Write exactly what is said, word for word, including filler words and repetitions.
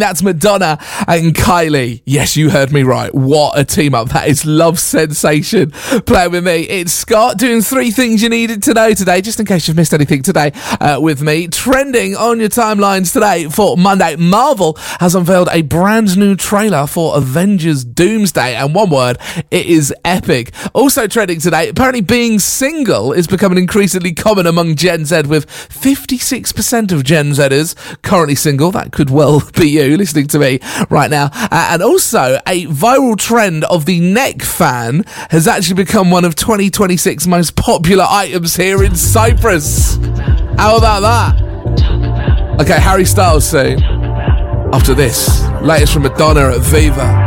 That's Madonna and Kylie. Yes, you heard me right. What a team up. That is Love Sensation playing with me. It's Scott doing three things you needed to know today, just in case you've missed anything today uh, with me. Trending on your timelines today for Monday, Marvel has unveiled a brand new trailer for Avengers Doomsday, and one word, it is epic. Also trending today, apparently being single is becoming increasingly common among Gen Z, with fifty-six percent of Gen Zers currently single. That could well be you listening to me right now. Uh, and also, a viral trend of the neck fan has actually become one of twenty twenty-six most popular items here in Cyprus. How about that? Okay, Harry Styles soon. After this, latest from Madonna at Viva.